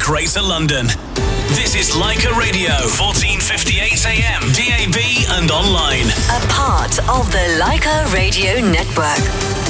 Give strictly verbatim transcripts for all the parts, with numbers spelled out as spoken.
Greater London. This is Leica Radio, fourteen fifty-eight A M, D A B and online. A part of the Leica Radio Network.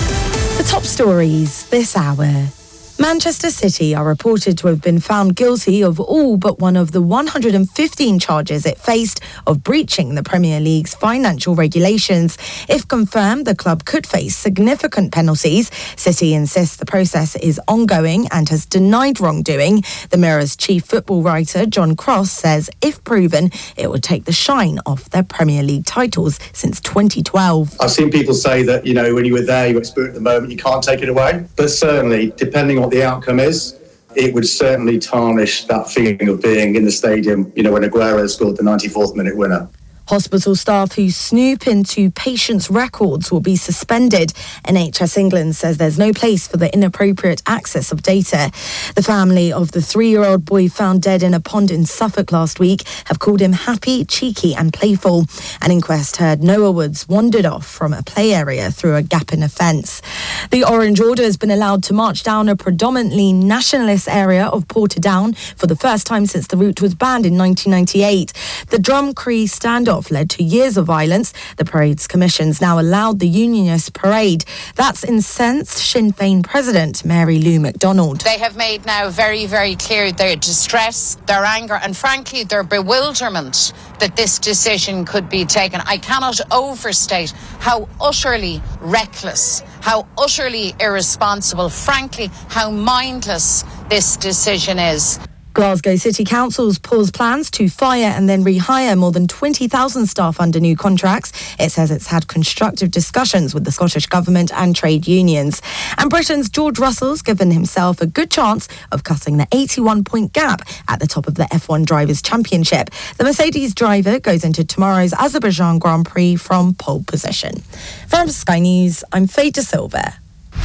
The top stories this hour. Manchester City are reported to have been found guilty of all but one of the one hundred fifteen charges it faced of breaching the Premier League's financial regulations. If confirmed, the club could face significant penalties. City insists the process is ongoing and has denied wrongdoing. The Mirror's chief football writer, John Cross, says if proven, it would take the shine off their Premier League titles since twenty twelve. I've seen people say that, you know, when you were there, you experienced the moment, you can't take it away. But certainly, depending on what the outcome is, it would certainly tarnish that feeling of being in the stadium, you know, when Aguero scored the ninety-fourth minute winner. Hospital staff who snoop into patients' records will be suspended. N H S England says there's no place for the inappropriate access of data. The family of the three-year-old boy found dead in a pond in Suffolk last week have called him happy, cheeky and playful. An inquest heard Noah Woods wandered off from a play area through a gap in a fence. The Orange Order has been allowed to march down a predominantly nationalist area of Portadown for the first time since the route was banned in nineteen ninety-eight. The Drumcree standoff led to years of violence. The parade's commissions now allowed the Unionist parade. That's incensed Sinn Féin President Mary Lou MacDonald. They have made now very, very clear their distress, their anger, and frankly their bewilderment that this decision could be taken. I cannot overstate how utterly reckless, how utterly irresponsible, frankly, how mindless this decision is. Glasgow City Council's paused plans to fire and then rehire more than twenty thousand staff under new contracts. It says it's had constructive discussions with the Scottish Government and trade unions. And Britain's George Russell's given himself a good chance of cutting the eighty-one point gap at the top of the F one Drivers' Championship. The Mercedes driver goes into tomorrow's Azerbaijan Grand Prix from pole position. From Sky News, I'm Faye De Silva.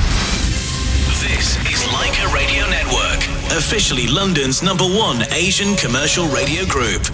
This is Leica Radio Network, officially London's number one Asian commercial radio group.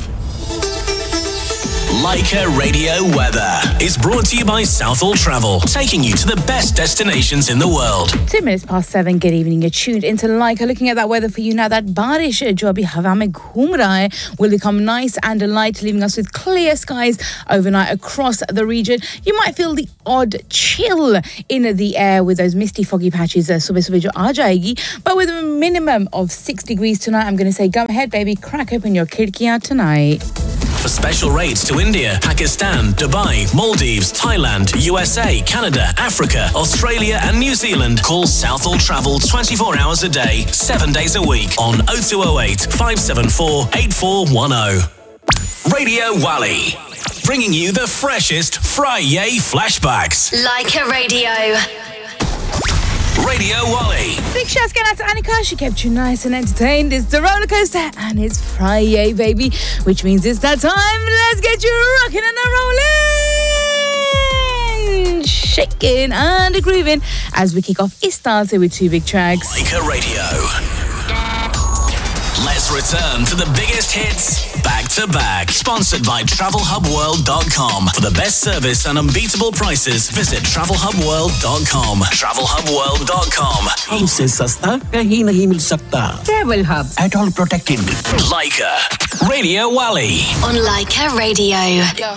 Leica Radio Weather is brought to you by Southall Travel, taking you to the best destinations in the world. Two minutes past seven. Good evening. You're tuned into Leica. Looking at that weather for you now. That barish jo abhi hawa mein ghum raha hai will become nice and light, leaving us with clear skies overnight across the region. You might feel the odd chill in the air with those misty, foggy patches. Uh, subah subah jo aa jayegi, but with a minimum of six degrees tonight. I'm going to say, go ahead, baby, crack open your khidkiyan tonight. For special rates to India, Pakistan, Dubai, Maldives, Thailand, U S A, Canada, Africa, Australia and New Zealand, call Southall Travel twenty-four hours a day, seven days a week on oh two oh eight, five seven four, eight four one oh. Radio Wally, bringing you the freshest Friday flashbacks. Leica Radio. Radio Wally. Big shouts going out to Annika. She kept you nice and entertained. It's the roller coaster and it's Friday, baby, which means it's that time. Let's get you rocking and rolling, shaking and grooving as we kick off Istanbul with two big tracks. Leica Radio. Let's return to the biggest hits back to back. Sponsored by travel hub world dot com. For the best service and unbeatable prices, visit travel hub world dot com. travel hub world dot com. हमसे सस्ता कहीं नहीं मिल सकता. Travel Hub. At all protected. Leica Radio Wally. On Leica Radio. Yo.